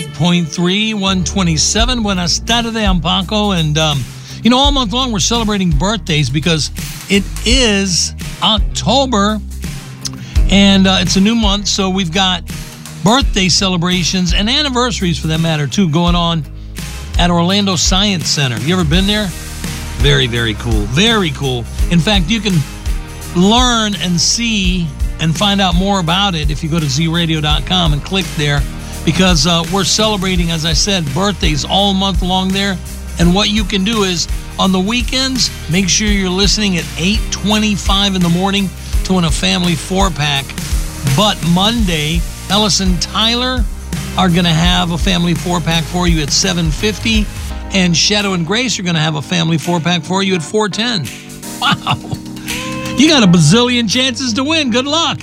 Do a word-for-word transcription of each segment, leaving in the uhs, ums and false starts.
eighty-eight point three, one twenty-seven. Buenas tardes, I'm Paco. And, um, you know, all month long we're celebrating birthdays because it is October and uh, it's a new month. So we've got birthday celebrations and anniversaries, for that matter, too, going on at Orlando Science Center. You ever been there? Very, very cool. Very cool. In fact, you can learn and see and find out more about it if you go to z radio dot com and click there, because uh, we're celebrating, as I said, birthdays all month long there. And what you can do is, on the weekends, make sure you're listening at eight twenty-five in the morning to win a family four-pack. But Monday, Ellis and Tyler are going to have a family four-pack for you at seven fifty, and Shadow and Grace are going to have a family four-pack for you at four ten. Wow. You got a bazillion chances to win. Good luck.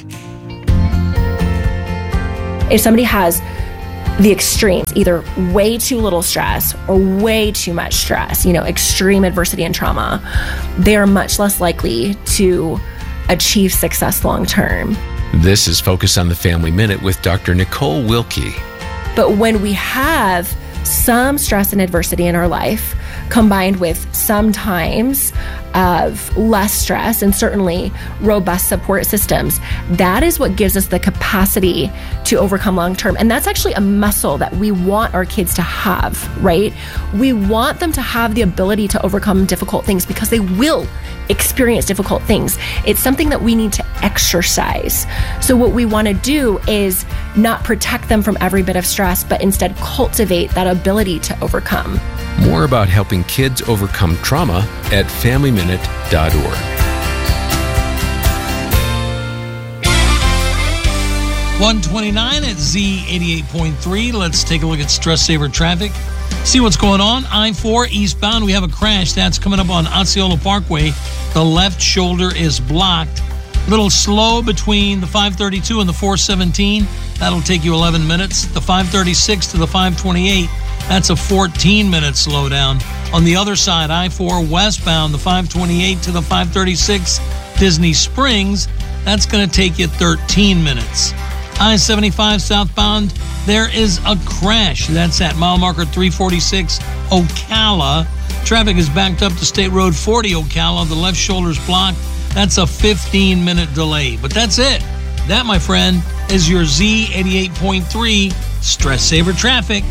If somebody has the extremes, either way too little stress or way too much stress, you know, extreme adversity and trauma, they are much less likely to achieve success long term. This is Focus on the Family Minute with Doctor Nicole Wilkie. But when we have some stress and adversity in our life, combined with sometimes of less stress and certainly robust support systems, that is what gives us the capacity to overcome long term. And that's actually a muscle that we want our kids to have, right? We want them to have the ability to overcome difficult things because they will experience difficult things. It's something that we need to exercise. So what we want to do is not protect them from every bit of stress, but instead cultivate that ability to overcome. More about helping kids overcome trauma at family minute dot org. one twenty-nine at Z eighty-eight point three. Let's take a look at Stress Saver traffic. See what's going on. I four eastbound, we have a crash. That's coming up on Osceola Parkway. The left shoulder is blocked. A little slow between the five thirty-two and the four seventeen. That'll take you eleven minutes. The five thirty-six to the five twenty-eight. That's a fourteen-minute slowdown. On the other side, I four westbound, the five twenty-eight to the five thirty-six, Disney Springs, that's going to take you thirteen minutes. I seventy-five southbound, there is a crash. That's at mile marker three forty-six, Ocala. Traffic is backed up to State Road forty, Ocala. The left shoulder's blocked. That's a fifteen-minute delay. But that's it. That, my friend, is your Z eighty-eight point three Stress Saver traffic.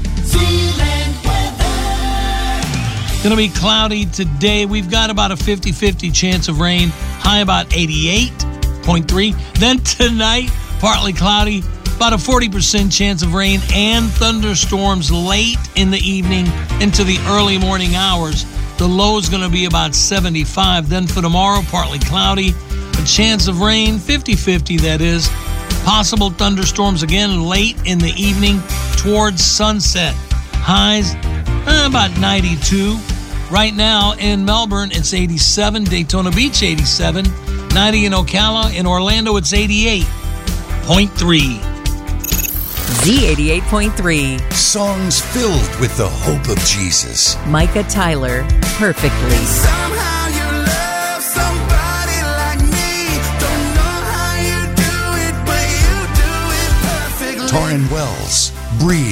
Going to be cloudy today. We've got about a fifty-fifty chance of rain. High about eighty-eight point three. Then tonight, partly cloudy. About a forty percent chance of rain and thunderstorms late in the evening into the early morning hours. The low is going to be about seventy-five. Then for tomorrow, partly cloudy. A chance of rain, fifty-fifty that is. Possible thunderstorms again late in the evening towards sunset. Highs eh, about ninety-two. Right now in Melbourne, it's eighty-seven. Daytona Beach, eighty-seven. ninety in Ocala. In Orlando, it's eighty-eight point three. Z eighty-eight point three. Songs filled with the hope of Jesus. Micah Tyler, Perfectly. Somehow you love somebody like me. Don't know how you do it, but you do it perfectly. Torrin Wells, Breathe.